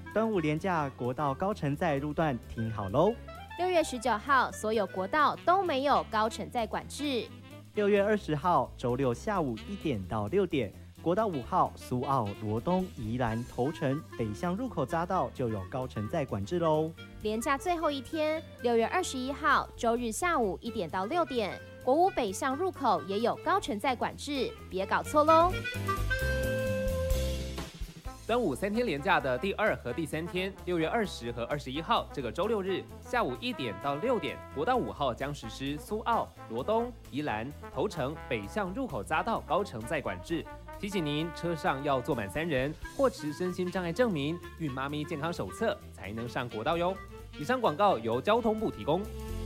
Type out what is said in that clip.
端午连假国道高承载路段停好喽。 6月19号，所有国道都没有高承载管制。 6月20号，周六下午1点到6点，国道5号苏澳、罗东、宜兰、头城北向入口匝道就有高承载管制喽。 连假最后一天，6月21号，周日下午1点到6点，国五北向入口也有高承载管制，别搞错喽。 端午3天连假的第2和第3天，6月20和21号这个周六日下午1点到6点，国道5号将实施苏澳、罗东、宜兰、头城北向入口匝道高承载管制。提醒您，车上要坐满3人，或持身心障碍证明、孕妈咪健康手册才能上国道哟。以上广告由交通部提供。